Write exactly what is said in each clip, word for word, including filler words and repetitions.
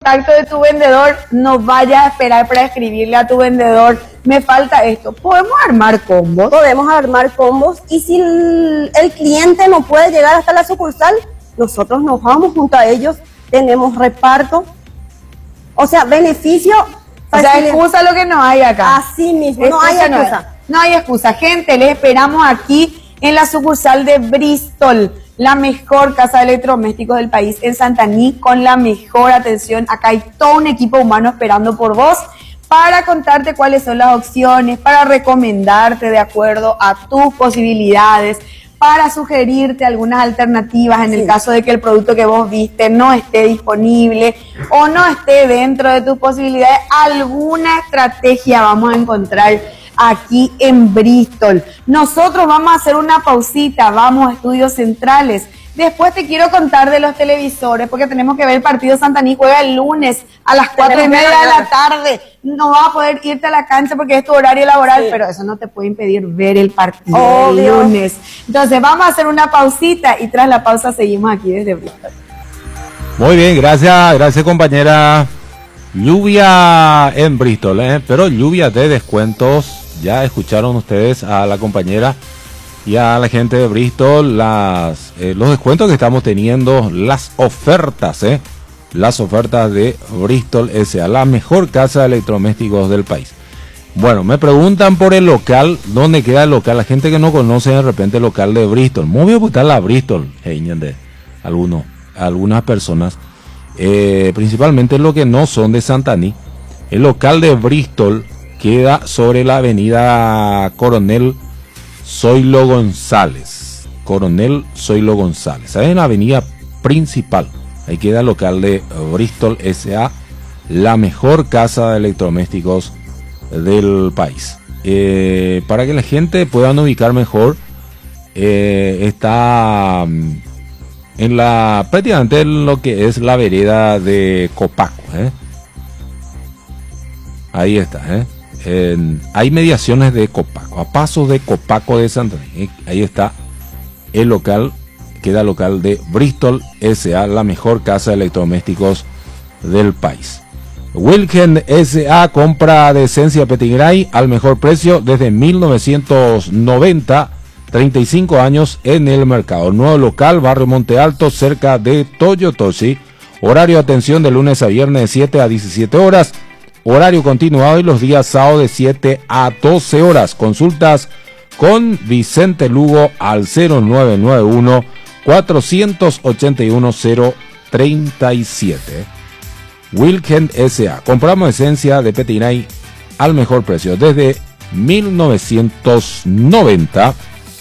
contacto de tu vendedor, no vayas a esperar para escribirle a tu vendedor, me falta esto. Podemos armar combos. Podemos armar combos y si el, el cliente no puede llegar hasta la sucursal, nosotros nos vamos junto a ellos, tenemos reparto, o sea, beneficio. O sea, excusa lo que no hay acá. Así mismo, excusa no hay excusa. No, no hay excusa. Gente, les esperamos aquí en la sucursal de Bristol, la mejor casa de electrodomésticos del país, en Santaní, con la mejor atención. Acá hay todo un equipo humano esperando por vos para contarte cuáles son las opciones, para recomendarte de acuerdo a tus posibilidades, para sugerirte algunas alternativas en el sí. caso de que el producto que vos viste no esté disponible o no esté dentro de tus posibilidades. Alguna estrategia vamos a encontrar aquí en Bristol. Nosotros vamos a hacer una pausita, vamos a Estudios Centrales. Después te quiero contar de los televisores, porque tenemos que ver el partido. Santaní juega el lunes a las cuatro y media de la tarde. No vas a poder irte a la cancha porque es tu horario laboral, sí. pero eso no te puede impedir ver el partido Obvio. el lunes. Entonces vamos a hacer una pausita y tras la pausa seguimos aquí desde Bristol. Muy bien, gracias, gracias compañera. Lluvia en Bristol, ¿eh? Pero lluvia de descuentos. Ya escucharon ustedes a la compañera y a la gente de Bristol, las, eh, los descuentos que estamos teniendo, las ofertas, eh, las ofertas de Bristol S A, la mejor casa de electrodomésticos del país. Bueno, me preguntan por el local, ¿dónde queda el local? La gente que no conoce de repente el local de Bristol. Muy bien, pues está la Bristol, de algunos, algunas personas, eh, principalmente los que no son de Santaní. El local de Bristol queda sobre la avenida Coronel Zoilo González. Coronel Zoilo González. Ahí en la avenida principal. Ahí queda el local de Bristol S A, la mejor casa de electrodomésticos del país. Eh, para que la gente pueda ubicar mejor, eh, está en la prácticamente en lo que es la vereda de Copaco. ¿eh? Ahí está, ¿eh? En, hay mediaciones de Copaco, a pasos de Copaco de Santander. Ahí está el local, queda local de Bristol S A, la mejor casa de electrodomésticos del país. Wilken S A, compra de esencia Petigray al mejor precio desde mil novecientos noventa, treinta y cinco años en el mercado. Nuevo local, barrio Monte Alto, cerca de Toyotoshi. Horario de atención de lunes a viernes de siete a diecisiete horas. Horario continuado y los días sábados de siete a doce horas. Consultas con Vicente Lugo al cero nueve nueve uno, cuatro ocho uno, cero tres siete. Wilken S A. Compramos esencia de Petigray al mejor precio desde mil novecientos noventa.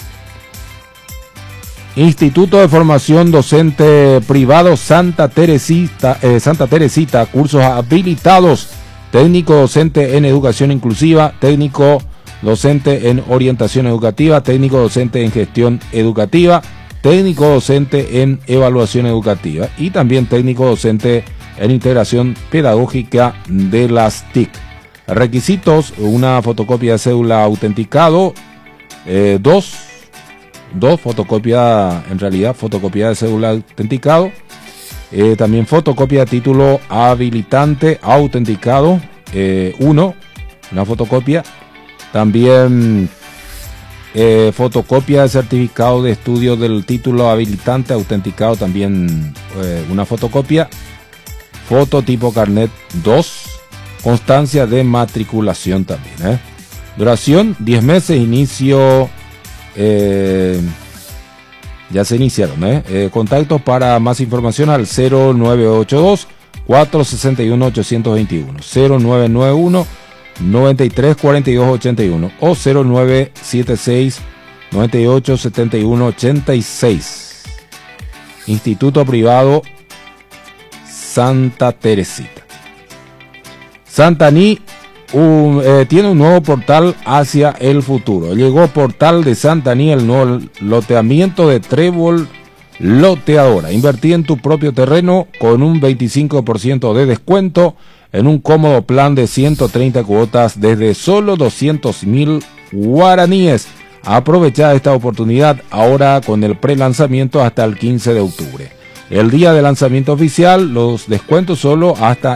Instituto de Formación Docente Privado Santa Teresita, eh, Santa Teresita, cursos habilitados. Técnico docente en educación inclusiva, técnico docente en orientación educativa, técnico docente en gestión educativa, técnico docente en evaluación educativa y también técnico docente en integración pedagógica de las T I C. Requisitos: una fotocopia de cédula autenticado, eh, dos, dos fotocopia, en realidad fotocopia de cédula autenticado. Eh, también fotocopia de título habilitante autenticado, eh, uno, una fotocopia. También eh, fotocopia de certificado de estudio del título habilitante autenticado, también eh, una fotocopia. Foto tipo carnet dos, constancia de matriculación también. ¿eh? Duración diez meses, inicio... Eh, Ya se iniciaron, ¿eh? Eh, contactos para más información al cero nueve ocho dos, cuatro seis uno, ocho dos uno, cero nueve nueve uno, nueve tres cuatro dos ocho uno o cero nueve siete seis, nueve ocho siete uno, ocho seis. Instituto Privado Santa Teresita. Santaní Un, eh, tiene un nuevo portal hacia el futuro. Llegó Portal de Santaní, el nuevo loteamiento de Trébol Loteadora. Invertí en tu propio terreno con un veinticinco por ciento de descuento en un cómodo plan de ciento treinta cuotas desde solo doscientos mil guaraníes. Aprovecha esta oportunidad ahora con el prelanzamiento hasta el quince de octubre. El día de lanzamiento oficial, los descuentos solo hasta